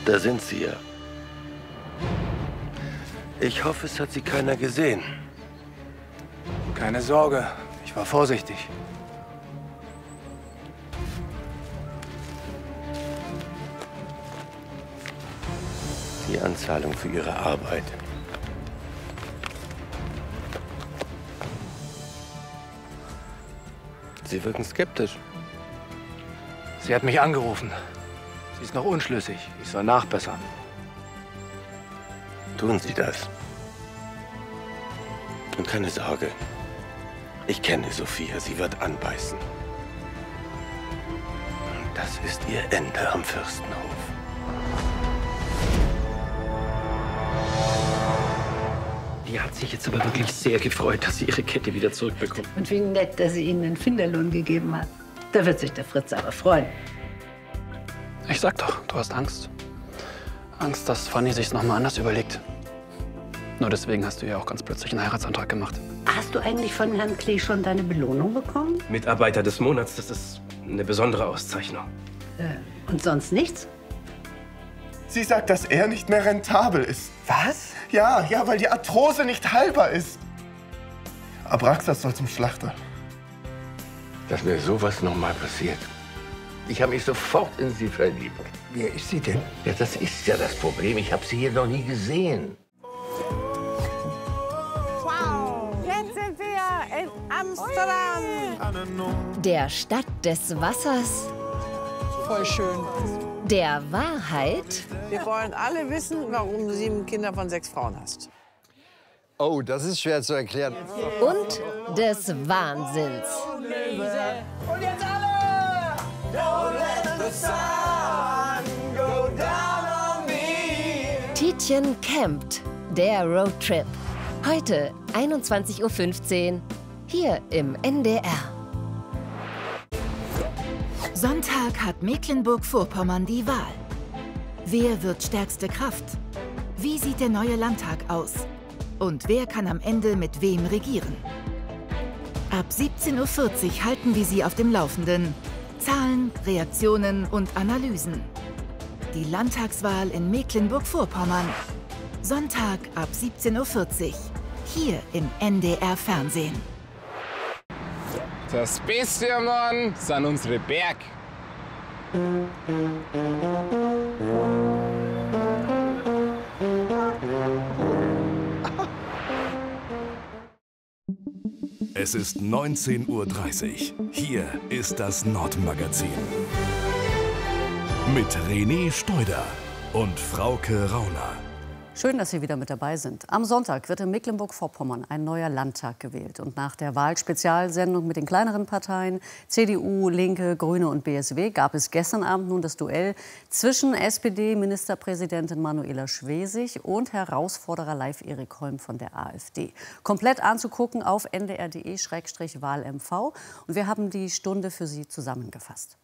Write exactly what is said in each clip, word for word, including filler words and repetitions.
Da sind sie ja. Ich hoffe, es hat sie keiner gesehen. Keine Sorge, ich war vorsichtig. Die Anzahlung für Ihre Arbeit. Sie wirken skeptisch. Sie hat mich angerufen. Sie ist noch unschlüssig. Ich soll nachbessern. Tun Sie das. Und keine Sorge. Ich kenne Sophia. Sie wird anbeißen. Und das ist ihr Ende am Fürstenhof. Die hat sich jetzt aber wirklich sehr gefreut, dass sie ihre Kette wieder zurückbekommt. Und wie nett, dass sie Ihnen einen Finderlohn gegeben hat. Da wird sich der Fritz aber freuen. Ich sag doch, du hast Angst. Angst, dass Fanny sich's noch mal anders überlegt. Nur deswegen hast du ja auch ganz plötzlich einen Heiratsantrag gemacht. Hast du eigentlich von Herrn Klee schon deine Belohnung bekommen? Mitarbeiter des Monats, das ist eine besondere Auszeichnung. Äh, und sonst nichts? Sie sagt, dass er nicht mehr rentabel ist. Was? Ja, ja, weil die Arthrose nicht heilbar ist. Abraxas soll zum Schlachter. Dass mir sowas noch mal passiert. Ich habe mich sofort in sie verliebt. Wer ist sie denn? Ja, das ist ja das Problem. Ich habe sie hier noch nie gesehen. Wow, jetzt sind wir in Amsterdam. Der Stadt des Wassers, Voll schön. der Wahrheit Wir wollen alle wissen, warum du sieben Kinder von sechs Frauen hast. Oh, das ist schwer zu erklären. und des Wahnsinns. Und jetzt alle! Don't let the sun go down on me. Tietjen campt, der Roadtrip. Heute einundzwanzig Uhr fünfzehn, hier im N D R. Sonntag hat Mecklenburg-Vorpommern die Wahl. Wer wird stärkste Kraft? Wie sieht der neue Landtag aus? Und wer kann am Ende mit wem regieren? Ab siebzehn Uhr vierzig halten wir Sie auf dem Laufenden. Zahlen, Reaktionen und Analysen. Die Landtagswahl in Mecklenburg-Vorpommern. Sonntag ab siebzehn Uhr vierzig. Hier im N D R Fernsehen. Das Beste, Mann, sind unsere Berg. Es ist neunzehn Uhr dreißig. Hier ist das Nordmagazin. Mit René Steuder und Frauke Rauner. Schön, dass Sie wieder mit dabei sind. Am Sonntag wird in Mecklenburg-Vorpommern ein neuer Landtag gewählt. Und nach der Wahlspezialsendung mit den kleineren Parteien C D U, Linke, Grüne und B S W gab es gestern Abend nun das Duell zwischen S P D-Ministerpräsidentin Manuela Schwesig und Herausforderer Leif Erik Holm von der AfD. Komplett anzugucken auf n d r punkt d e Schrägstrich Wahl M V. Und wir haben die Stunde für Sie zusammengefasst.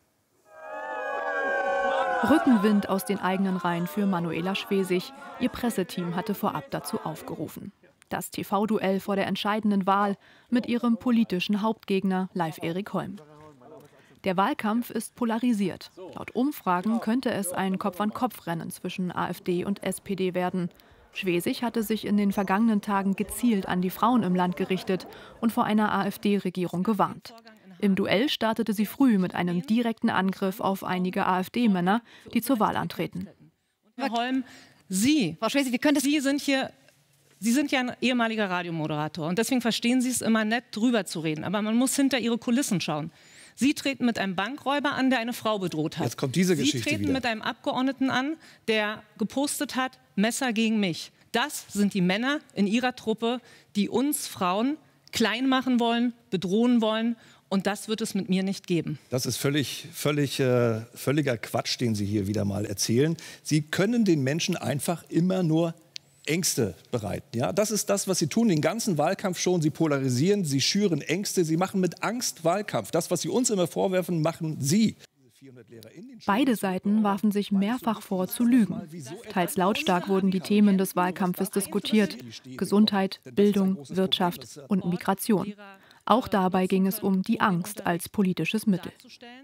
Rückenwind aus den eigenen Reihen für Manuela Schwesig. Ihr Presseteam hatte vorab dazu aufgerufen. Das T V-Duell vor der entscheidenden Wahl mit ihrem politischen Hauptgegner Leif Erik Holm. Der Wahlkampf ist polarisiert. Laut Umfragen könnte es ein Kopf-an-Kopf-Rennen zwischen AfD und S P D werden. Schwesig hatte sich in den vergangenen Tagen gezielt an die Frauen im Land gerichtet und vor einer AfD-Regierung gewarnt. Im Duell startete sie früh mit einem direkten Angriff auf einige AfD-Männer, die zur Wahl antreten. Herr Holm, Sie, Frau Schwesig, wie könnte Sie sind hier, Sie sind ja ein ehemaliger Radiomoderator und deswegen verstehen Sie es immer nett, drüber zu reden. Aber man muss hinter Ihre Kulissen schauen. Sie treten mit einem Bankräuber an, der eine Frau bedroht hat. Jetzt kommt diese Geschichte Sie treten wieder. mit einem Abgeordneten an, der gepostet hat, Messer gegen mich. Das sind die Männer in Ihrer Truppe, die uns Frauen klein machen wollen, bedrohen wollen. Und das wird es mit mir nicht geben. Das ist völlig, völlig, äh, völliger Quatsch, den Sie hier wieder mal erzählen. Sie können den Menschen einfach immer nur Ängste bereiten. Ja? Das ist das, was Sie tun, den ganzen Wahlkampf schon. Sie polarisieren, Sie schüren Ängste, Sie machen mit Angst Wahlkampf. Das, was Sie uns immer vorwerfen, machen Sie. Beide Seiten warfen sich mehrfach vor, zu lügen. Teils lautstark wurden die Themen des Wahlkampfes diskutiert: Gesundheit, Bildung, Wirtschaft und Migration. Auch dabei ging es um die Angst als politisches Mittel.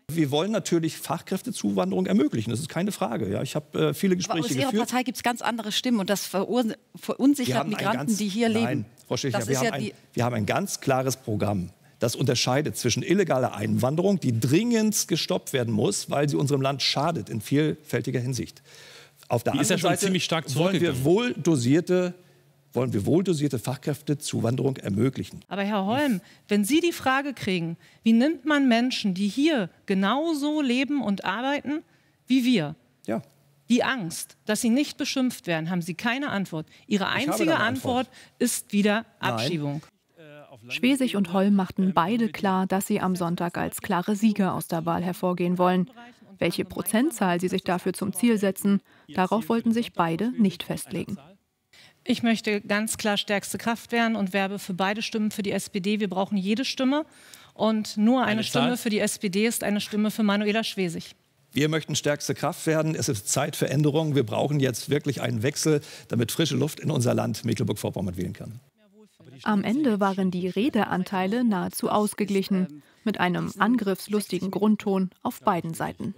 Wir wollen natürlich Fachkräftezuwanderung ermöglichen, das ist keine Frage. Ja, ich habe äh, viele Gespräche geführt. Aber aus Ihrer Partei gibt es ganz andere Stimmen und das verunsichert Migranten, ganz, die hier leben. Nein, Frau Schäfer, wir, ja haben ein, wir haben ein ganz klares Programm. Das unterscheidet zwischen illegaler Einwanderung, die dringend gestoppt werden muss, weil sie unserem Land schadet in vielfältiger Hinsicht. Auf der die anderen ist ja schon Seite ziemlich stark wollen wir wohl dosierte wollen wir wohldosierte Fachkräftezuwanderung ermöglichen. Aber Herr Holm, wenn Sie die Frage kriegen, wie nimmt man Menschen, die hier genauso leben und arbeiten wie wir, ja. die Angst, dass sie nicht beschimpft werden, haben Sie keine Antwort. Ihre einzige Antwort. Antwort ist wieder Abschiebung. Nein. Schwesig und Holm machten beide klar, dass sie am Sonntag als klare Sieger aus der Wahl hervorgehen wollen. Welche Prozentzahl sie sich dafür zum Ziel setzen, darauf wollten sich beide nicht festlegen. Ich möchte ganz klar stärkste Kraft werden und werbe für beide Stimmen für die S P D. Wir brauchen jede Stimme. Und nur eine, eine Stimme für die S P D ist eine Stimme für Manuela Schwesig. Wir möchten stärkste Kraft werden. Es ist Zeit für Änderungen. Wir brauchen jetzt wirklich einen Wechsel, damit frische Luft in unser Land Mecklenburg-Vorpommern wählen kann. Am Ende waren die Redeanteile nahezu ausgeglichen, mit einem angriffslustigen Grundton auf beiden Seiten.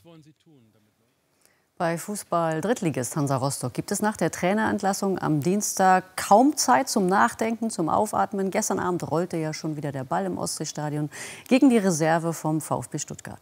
Bei Fußball-Drittligist Hansa Rostock gibt es nach der Trainerentlassung am Dienstag kaum Zeit zum Nachdenken, zum Aufatmen. Gestern Abend rollte ja schon wieder der Ball im Ostseestadion gegen die Reserve vom VfB Stuttgart.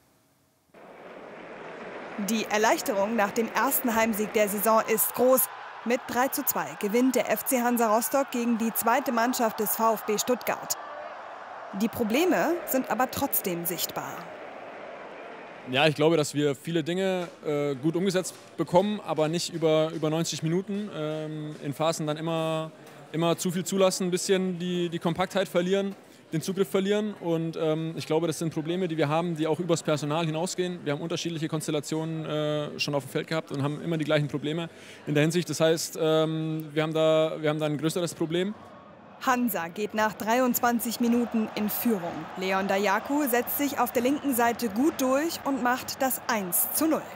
Die Erleichterung nach dem ersten Heimsieg der Saison ist groß. Mit drei zu zwei gewinnt der F C Hansa Rostock gegen die zweite Mannschaft des VfB Stuttgart. Die Probleme sind aber trotzdem sichtbar. Ja, ich glaube, dass wir viele Dinge äh, gut umgesetzt bekommen, aber nicht über, über neunzig Minuten. Ähm, in Phasen dann immer, immer zu viel zulassen, ein bisschen die, die Kompaktheit verlieren, den Zugriff verlieren. Und ähm, ich glaube, das sind Probleme, die wir haben, die auch übers Personal hinausgehen. Wir haben unterschiedliche Konstellationen äh, schon auf dem Feld gehabt und haben immer die gleichen Probleme in der Hinsicht. Das heißt, ähm, wir haben da, wir haben da ein größeres Problem. Hansa geht nach dreiundzwanzig Minuten in Führung. Leon Dayaku setzt sich auf der linken Seite gut durch und macht das eins zu null.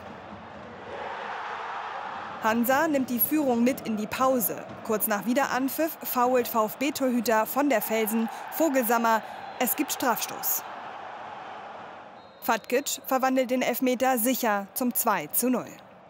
Hansa nimmt die Führung mit in die Pause. Kurz nach Wiederanpfiff foult VfB-Torhüter von der Felsen Vogelsammer. Es gibt Strafstoß. Fatkic verwandelt den Elfmeter sicher zum zwei zu null.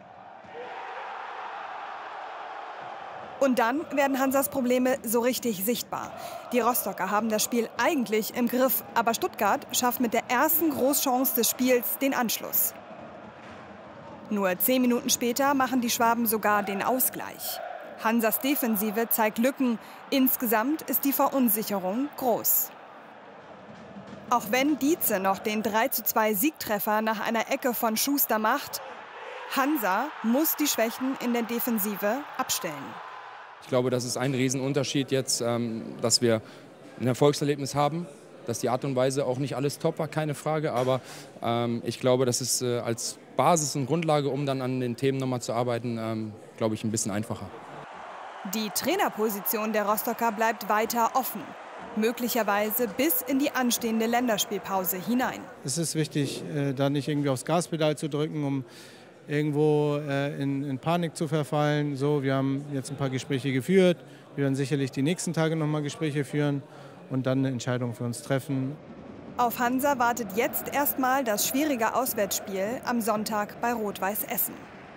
Und dann werden Hansas Probleme so richtig sichtbar. Die Rostocker haben das Spiel eigentlich im Griff, aber Stuttgart schafft mit der ersten Großchance des Spiels den Anschluss. Nur zehn Minuten später machen die Schwaben sogar den Ausgleich. Hansas Defensive zeigt Lücken. Insgesamt ist die Verunsicherung groß. Auch wenn Dietze noch den drei zu zwei Siegtreffer nach einer Ecke von Schuster macht, Hansa muss die Schwächen in der Defensive abstellen. Ich glaube, das ist ein Riesenunterschied jetzt, dass wir ein Erfolgserlebnis haben, dass die Art und Weise auch nicht alles top war, keine Frage. Aber ich glaube, das ist als Basis und Grundlage, um dann an den Themen nochmal zu arbeiten, glaube ich, ein bisschen einfacher. Die Trainerposition der Rostocker bleibt weiter offen. Möglicherweise bis in die anstehende Länderspielpause hinein. Es ist wichtig, da nicht irgendwie aufs Gaspedal zu drücken, um irgendwo äh, in, in Panik zu verfallen. So, wir haben jetzt ein paar Gespräche geführt. Wir werden sicherlich die nächsten Tage noch mal Gespräche führen und dann eine Entscheidung für uns treffen. Auf Hansa wartet jetzt erstmal das schwierige Auswärtsspiel am Sonntag bei Rot-Weiß Essen.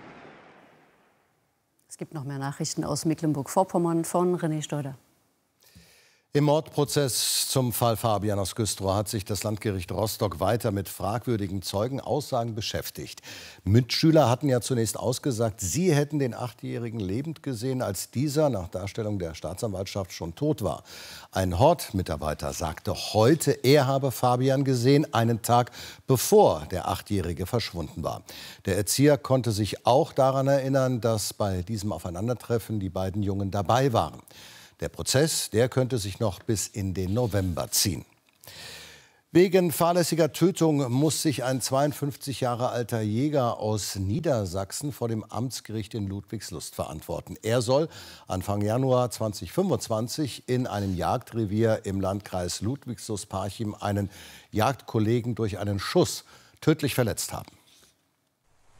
Es gibt noch mehr Nachrichten aus Mecklenburg-Vorpommern von René Steuder. Im Mordprozess zum Fall Fabian aus Güstrow hat sich das Landgericht Rostock weiter mit fragwürdigen Zeugenaussagen beschäftigt. Mitschüler hatten ja zunächst ausgesagt, sie hätten den Achtjährigen lebend gesehen, als dieser nach Darstellung der Staatsanwaltschaft schon tot war. Ein Hortmitarbeiter sagte heute, er habe Fabian gesehen, einen Tag bevor der Achtjährige verschwunden war. Der Erzieher konnte sich auch daran erinnern, dass bei diesem Aufeinandertreffen die beiden Jungen dabei waren. Der Prozess, der könnte sich noch bis in den November ziehen. Wegen fahrlässiger Tötung muss sich ein zweiundfünfzig Jahre alter Jäger aus Niedersachsen vor dem Amtsgericht in Ludwigslust verantworten. Er soll Anfang Januar zweitausendfünfundzwanzig in einem Jagdrevier im Landkreis Ludwigslust-Parchim einen Jagdkollegen durch einen Schuss tödlich verletzt haben.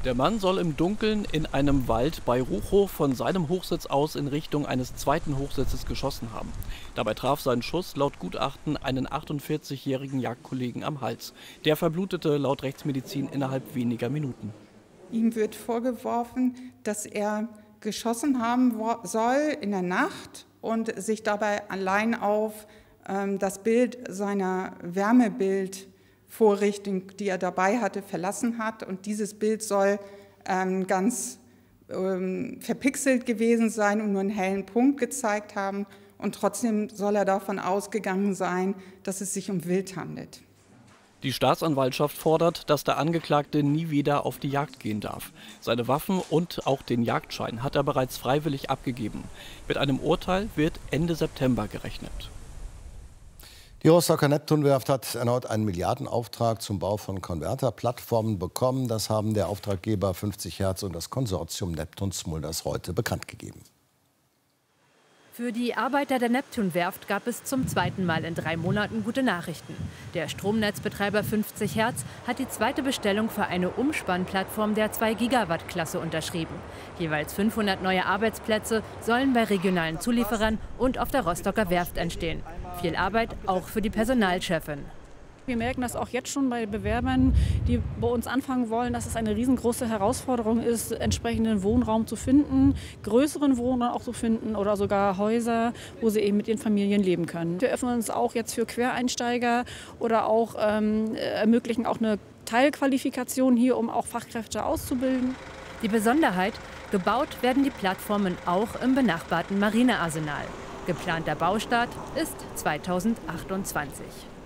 Der Mann soll im Dunkeln in einem Wald bei Ruchhof von seinem Hochsitz aus in Richtung eines zweiten Hochsitzes geschossen haben. Dabei traf sein Schuss laut Gutachten einen achtundvierzigjährigen Jagdkollegen am Hals. Der verblutete laut Rechtsmedizin innerhalb weniger Minuten. Ihm wird vorgeworfen, dass er geschossen haben soll in der Nacht und sich dabei allein auf ähm, das Bild seiner Wärmebildvorrichtung, die er dabei hatte, verlassen hat. Und dieses Bild soll ähm, ganz ähm, verpixelt gewesen sein und nur einen hellen Punkt gezeigt haben. Und trotzdem soll er davon ausgegangen sein, dass es sich um Wild handelt. Die Staatsanwaltschaft fordert, dass der Angeklagte nie wieder auf die Jagd gehen darf. Seine Waffen und auch den Jagdschein hat er bereits freiwillig abgegeben. Mit einem Urteil wird Ende September gerechnet. Die Rostocker Neptunwerft hat erneut einen Milliardenauftrag zum Bau von Konverterplattformen bekommen. Das haben der Auftraggeber fünfzig Hertz und das Konsortium Neptun Smulders heute bekannt gegeben. Für die Arbeiter der Neptunwerft gab es zum zweiten Mal in drei Monaten gute Nachrichten. Der Stromnetzbetreiber fünfzig Hertz hat die zweite Bestellung für eine Umspannplattform der zwei Gigawatt Klasse unterschrieben. Jeweils fünfhundert neue Arbeitsplätze sollen bei regionalen Zulieferern und auf der Rostocker Werft entstehen. Viel Arbeit auch für die Personalchefin. Wir merken das auch jetzt schon bei Bewerbern, die bei uns anfangen wollen, dass es eine riesengroße Herausforderung ist, entsprechenden Wohnraum zu finden, größeren Wohnraum auch zu finden oder sogar Häuser, wo sie eben mit ihren Familien leben können. Wir öffnen uns auch jetzt für Quereinsteiger oder auch ähm, ermöglichen auch eine Teilqualifikation hier, um auch Fachkräfte auszubilden. Die Besonderheit, gebaut werden die Plattformen auch im benachbarten Marinearsenal. Geplanter Baustart ist zweitausendachtundzwanzig.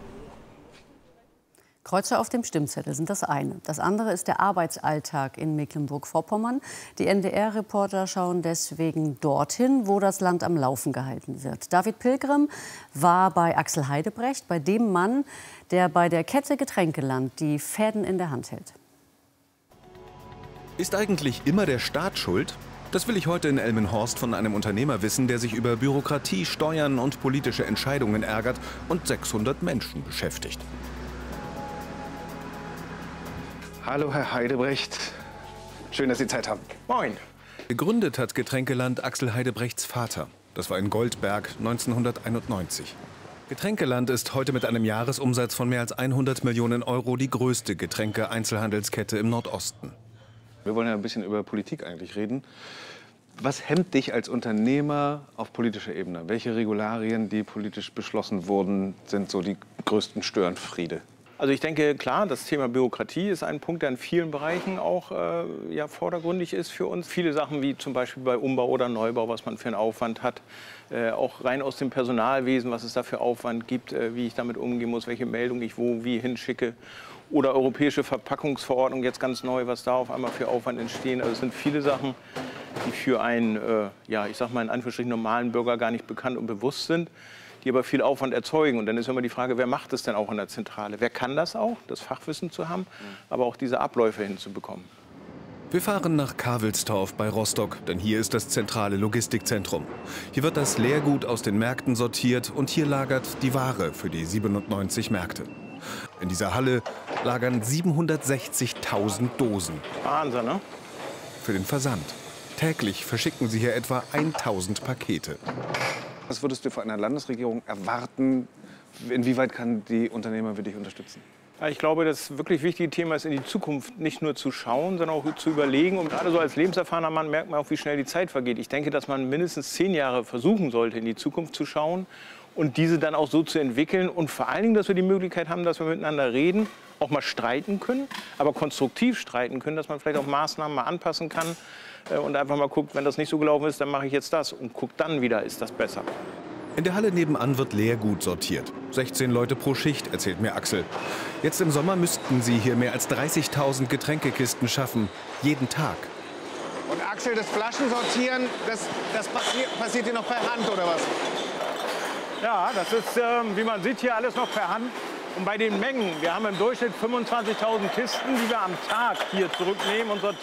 Kreuze auf dem Stimmzettel sind das eine. Das andere ist der Arbeitsalltag in Mecklenburg-Vorpommern. Die N D R-Reporter schauen deswegen dorthin, wo das Land am Laufen gehalten wird. David Pilgrim war bei Axel Heidebrecht, bei dem Mann, der bei der Kette Getränkeland die Fäden in der Hand hält. Ist eigentlich immer der Staat schuld? Das will ich heute in Elmenhorst von einem Unternehmer wissen, der sich über Bürokratie, Steuern und politische Entscheidungen ärgert und sechshundert Menschen beschäftigt. Hallo, Herr Heidebrecht. Schön, dass Sie Zeit haben. Moin. Gegründet hat Getränkeland Axel Heidebrechts Vater. Das war in Goldberg neunzehnhunderteinundneunzig. Getränkeland ist heute mit einem Jahresumsatz von mehr als hundert Millionen Euro die größte Getränke-Einzelhandelskette im Nordosten. Wir wollen ja ein bisschen über Politik eigentlich reden. Was hemmt dich als Unternehmer auf politischer Ebene? Welche Regularien, die politisch beschlossen wurden, sind so die größten Störenfriede? Also ich denke, klar, das Thema Bürokratie ist ein Punkt, der in vielen Bereichen auch äh, ja, vordergründig ist für uns. Viele Sachen wie zum Beispiel bei Umbau oder Neubau, was man für einen Aufwand hat, äh, auch rein aus dem Personalwesen, was es da für Aufwand gibt, äh, wie ich damit umgehen muss, welche Meldung ich wo wie hinschicke. Oder europäische Verpackungsverordnung, jetzt ganz neu, was da auf einmal für Aufwand entstehen. Also es sind viele Sachen, die für einen, äh, ja, ich sag mal in Anführungsstrichen normalen Bürger gar nicht bekannt und bewusst sind, die aber viel Aufwand erzeugen. Und dann ist immer die Frage, wer macht es denn auch in der Zentrale? Wer kann das auch, das Fachwissen zu haben, aber auch diese Abläufe hinzubekommen? Wir fahren nach Kavelstorf bei Rostock, denn hier ist das zentrale Logistikzentrum. Hier wird das Leergut aus den Märkten sortiert und hier lagert die Ware für die siebenundneunzig Märkte. In dieser Halle lagern siebenhundertsechzigtausend Dosen. Wahnsinn, ne? Für den Versand. Täglich verschicken sie hier etwa tausend Pakete. Was würdest du von einer Landesregierung erwarten? Inwieweit kann die Unternehmer wirklich unterstützen? Ja, ich glaube, das wirklich wichtige Thema ist, in die Zukunft nicht nur zu schauen, sondern auch zu überlegen. Und gerade so als lebenserfahrener Mann merkt man auch, wie schnell die Zeit vergeht. Ich denke, dass man mindestens zehn Jahre versuchen sollte, in die Zukunft zu schauen und diese dann auch so zu entwickeln. Und vor allen Dingen, dass wir die Möglichkeit haben, dass wir miteinander reden, auch mal streiten können, aber konstruktiv streiten können, dass man vielleicht auch Maßnahmen mal anpassen kann und einfach mal guckt, wenn das nicht so gelaufen ist, dann mache ich jetzt das und guckt dann wieder, ist das besser. In der Halle nebenan wird Leergut sortiert. sechzehn Leute pro Schicht, erzählt mir Axel. Jetzt im Sommer müssten sie hier mehr als dreißigtausend Getränkekisten schaffen. Jeden Tag. Und Axel, das Flaschensortieren, das, das passiert, passiert hier noch per Hand, oder was? Ja, das ist, äh, wie man sieht, hier alles noch per Hand. Und bei den Mengen, wir haben im Durchschnitt fünfundzwanzigtausend Kisten, die wir am Tag hier zurücknehmen und sortieren.